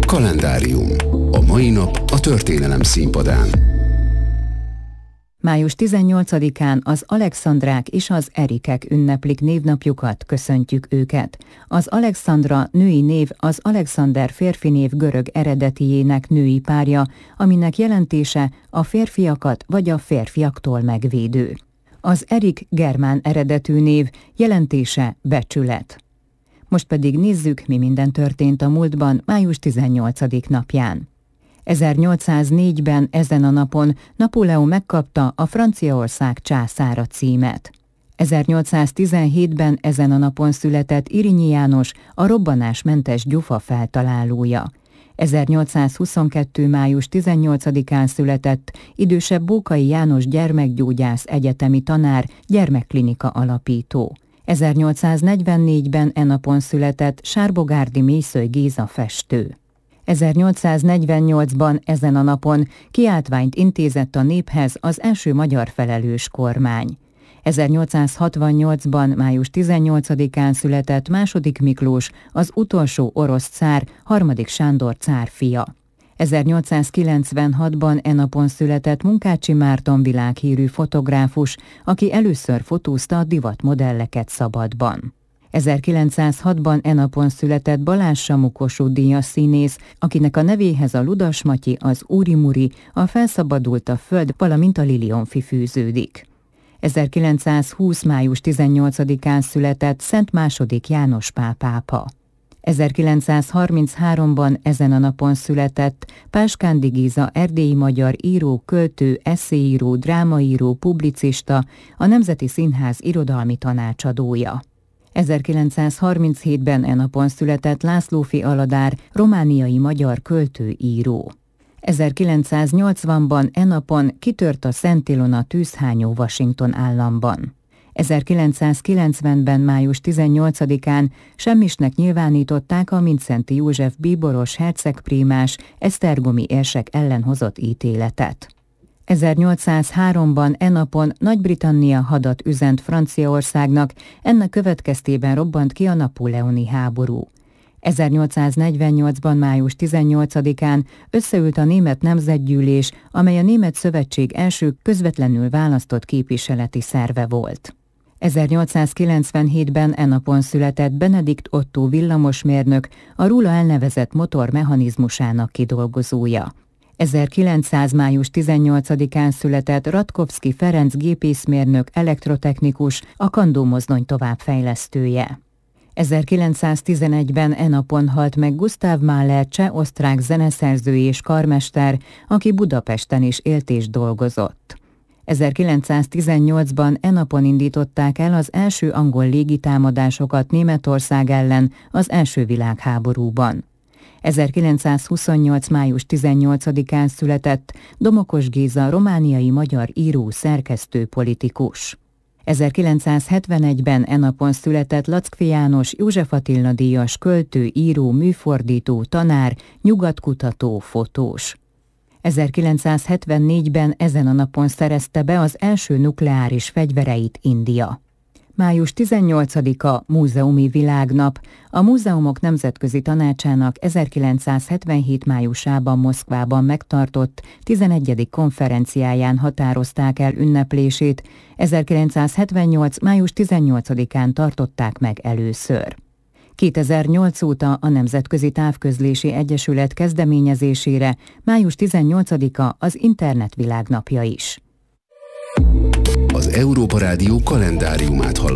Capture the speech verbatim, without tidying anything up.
Kalendárium. A mai nap a történelem színpadán. május tizennyolcadikán az Alexandrák és az Erikek ünneplik névnapjukat, köszöntjük őket. Az Alexandra női név az Alexander férfi név görög eredetiének női párja, aminek jelentése a férfiakat vagy a férfiaktól megvédő. Az Erik germán eredetű név, jelentése becsület. Most pedig nézzük, mi minden történt a múltban május tizennyolcadik napján. ezernyolcszáznégyben ezen a napon Napóleon megkapta a Franciaország császára címet. ezernyolcszáztizenhétben ezen a napon született Irinyi János, a robbanásmentes gyufa feltalálója. ezernyolcszázhuszonkettő. május tizennyolcadikán született idősebb Bókai János gyermekgyógyász egyetemi tanár, gyermekklinika alapító. ezernyolcszáznegyvennégyben e napon született Sárbogárdi Mészöly Géza festő. ezernyolcszáznegyvennyolcban ezen a napon kiáltványt intézett a néphez az első magyar felelős kormány. ezernyolcszázhatvannyolcban május tizennyolcadikán született második Miklós, az utolsó orosz cár, harmadik Sándor cár fia. ezernyolcszázkilencvenhatban e napon született Munkácsi Márton világhírű fotográfus, aki először fotózta a divatmodelleket szabadban. ezerkilencszázhatban e napon született Balázs Samu Kossuth díjas színész, akinek a nevéhez a Ludas Matyi, az Úri-Muri, a Felszabadult a Föld, valamint a Lilionfi fűződik. ezerkilencszázhúsz. május tizennyolcadikán született Szent második János Pál pápa. ezerkilencszázharmincháromban ezen a napon született Páskándi Géza erdélyi magyar író, költő, esszéíró, drámaíró, publicista, a Nemzeti Színház irodalmi tanácsadója. ezerkilencszázharminchétben e napon született Lászlófi Aladár, romániai magyar költő-író. ezerkilencszáznyolcvanban e napon kitört a Szent Ilona tűzhányó Washington államban. ezerkilencszázkilencvenben május tizennyolcadikán semmisnek nyilvánították a Mindszenty József bíboros hercegprímás esztergomi érsek ellen hozott ítéletet. ezernyolcszázháromban e napon Nagy-Britannia hadat üzent Franciaországnak, ennek következtében robbant ki a napóleoni háború. ezernyolcszáznegyvennyolcban május tizennyolcadikán összeült a Német Nemzetgyűlés, amely a Német Szövetség első közvetlenül választott képviseleti szerve volt. ezernyolcszázkilencvenhétben e napon született Benedikt Ottó villamosmérnök, a róla elnevezett motor mechanizmusának kidolgozója. ezerkilencszáz. május tizennyolcadikán született Ratkovszky Ferenc gépészmérnök, elektrotechnikus, a kandómozdony továbbfejlesztője. ezerkilencszáztizenegyben e napon halt meg Gustav Mahler cseh-osztrák zeneszerző és karmester, aki Budapesten is élt és dolgozott. ezerkilencszáztizennyolcban e napon indították el az első angol légitámadásokat Németország ellen az első világháborúban. ezerkilencszázhuszonnyolc. május tizennyolcadikán született Domokos Géza, romániai magyar író, szerkesztő, politikus. ezerkilencszázhetvenegyben e napon született Lackfi János, József Attila díjas költő, író, műfordító, tanár, nyugatkutató, fotós. ezerkilencszázhetvennégyben ezen a napon szerezte be az első nukleáris fegyvereit India. május tizennyolcadika Múzeumi Világnap. A Múzeumok Nemzetközi Tanácsának ezerkilencszázhetvenhét. májusában Moszkvában megtartott tizenegyedik konferenciáján határozták el ünneplését, ezerkilencszázhetvennyolc. május tizennyolcadikán tartották meg először. kétezer-nyolc óta a Nemzetközi Távközlési Egyesület kezdeményezésére május tizennyolcadika az Internet világnapja is. Az Európa Rádió kalendáriumát hallották.